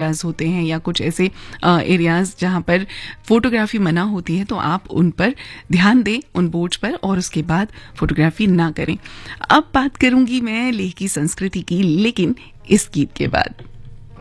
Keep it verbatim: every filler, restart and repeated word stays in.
Areas होते हैं या कुछ ऐसे एरियाज़ जहाँ पर फोटोग्राफी मना होती है, तो आप उन पर ध्यान दें, उन बोर्ड्स पर, और उसके बाद फोटोग्राफी ना करें। अब बात करूंगी मैं लेह की संस्कृति की, लेकिन इस गीत के बाद।